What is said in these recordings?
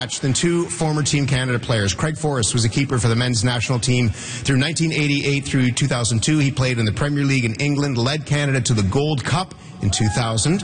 Than two former Team Canada players. Craig Forrest was a keeper for the men's national team through 1988 through 2002. He played in the Premier League in England, led Canada to the Gold Cup in 2000.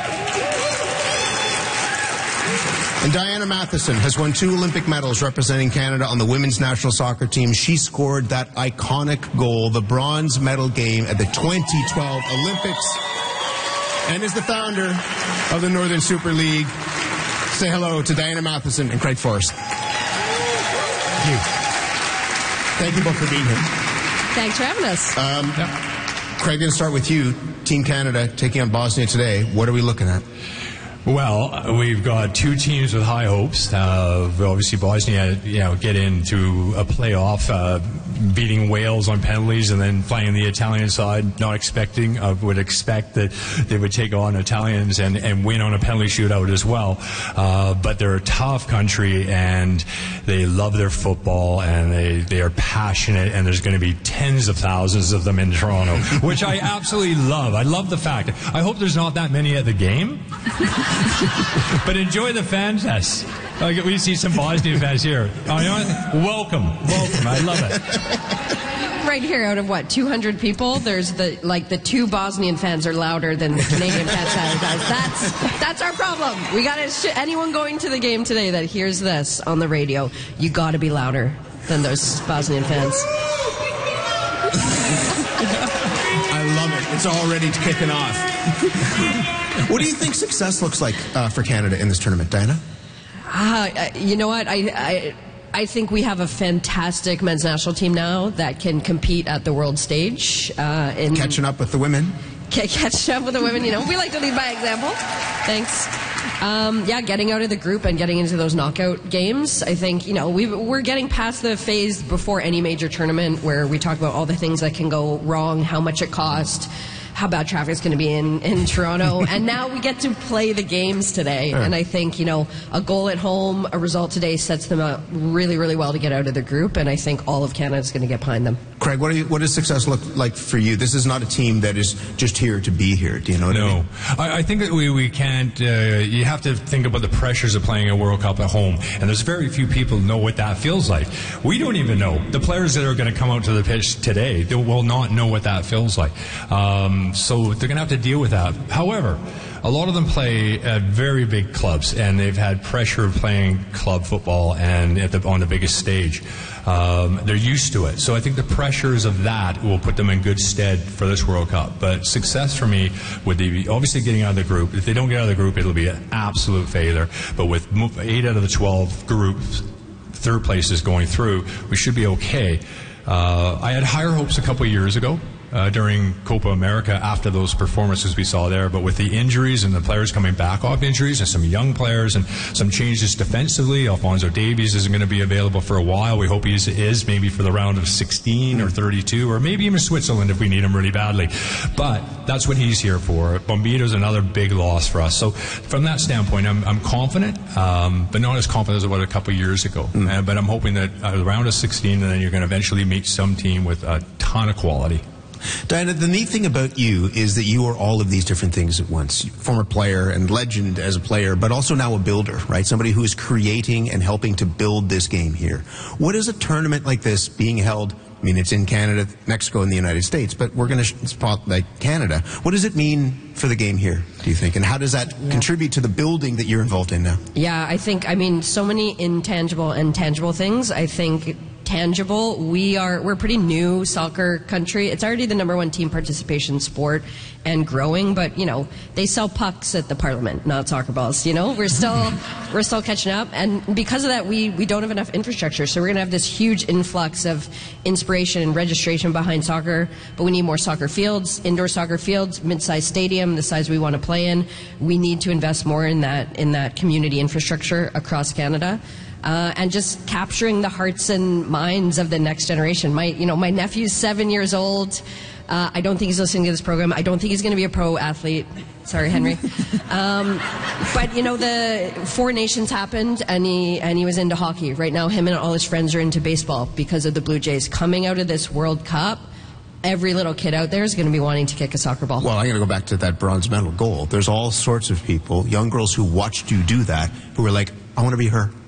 And Diana Matheson has won 2 Olympic medals representing Canada on the women's national soccer team. She scored that iconic goal, the bronze medal game at the 2012 Olympics, and is the founder of the Northern Super League. Say hello to Diana Matheson and Craig Forrest. Thank you. Thank you both for being here. Thanks for having us. Craig, I'm going to start with you. Team Canada taking on Bosnia today. What are we looking at? Well, we've got 2 teams with high hopes. Obviously, Bosnia, get into a playoff, beating Wales on penalties, and then playing the Italian side. Not expecting, would expect that they would take on Italians and win on a penalty shootout as well. But they're a tough country, and they love their football, and they are passionate. And there's going to be tens of thousands of them in Toronto, which I absolutely love. I love the fact. I hope there's not that many at the game. But enjoy the fan fest. We see some Bosnian fans here. Welcome. I love it. Right here, out of 200 people, there's the 2 Bosnian fans are louder than the Canadian fans are, guys. That's our problem. We got to anyone going to the game today that hears this on the radio, you got to be louder than those Bosnian fans. I love it. It's already kicking off. What do you think success looks like for Canada in this tournament, Diana? You know what? I think we have a fantastic men's national team now that can compete at the world stage. Catching up with the women. Catching up with the women, we like to lead by example. Thanks. Getting out of the group and getting into those knockout games. I think, we're getting past the phase before any major tournament where we talk about all the things that can go wrong, how much it cost, how bad traffic's going to be in Toronto. And now we get to play the games today. Sure. And I think, a goal at home, a result today sets them up really, really well to get out of the group. And I think all of Canada is going to get behind them. Craig, what does success look like for you? This is not a team that is just here to be here. Do you know what I mean? I think that we can't, you have to think about the pressures of playing a World Cup at home. And there's very few people who know what that feels like. We don't even know. The players that are going to come out to the pitch today, they will not know what that feels like. So they're going to have to deal with that. However, a lot of them play at very big clubs, and they've had pressure of playing club football and on the biggest stage. They're used to it. So I think the pressures of that will put them in good stead for this World Cup. But success for me would be obviously getting out of the group. If they don't get out of the group, it'll be an absolute failure. But with 8 out of the 12 groups, third places going through, we should be okay. I had higher hopes a couple of years ago. During Copa America after those performances we saw there, but with the injuries and the players coming back off injuries and some young players and some changes defensively, Alphonso Davies isn't going to be available for a while. We hope he is maybe for the round of 16 or 32 or maybe even Switzerland if we need him really badly. But that's what he's here for. Bombito's another big loss for us. So from that standpoint, I'm confident, but not as confident as I was a couple of years ago. But I'm hoping that the round of 16 and then you're going to eventually meet some team with a ton of quality. Diana, the neat thing about you is that you are all of these different things at once. Former player and legend as a player, but also now a builder, right? Somebody who is creating and helping to build this game here. What is a tournament like this being held? I mean, it's in Canada, Mexico, and the United States, but we're going to spot Canada. What does it mean for the game here, do you think? And how does that contribute to the building that you're involved in now? Yeah, I mean, so many intangible and tangible things. I think tangible, we're a pretty new soccer country. It's already the #1 team participation sport and growing, but they sell pucks at the Parliament, not soccer balls. We're still catching up, and because of that, we don't have enough infrastructure. So we're going to have this huge influx of inspiration and registration behind soccer, but we need more soccer fields, indoor soccer fields, mid-sized stadium, the size we want to play in. We need to invest more in that community infrastructure across Canada. And just capturing the hearts and minds of the next generation. My nephew's 7 years old. I don't think he's listening to this program. I don't think he's going to be a pro athlete. Sorry, Henry. But the 4 Nations happened, and he was into hockey. Right now, him and all his friends are into baseball because of the Blue Jays. Coming out of this World Cup, every little kid out there is going to be wanting to kick a soccer ball. Well, I'm going to go back to that bronze medal goal. There's all sorts of people, young girls who watched you do that, who were like, I want to be her.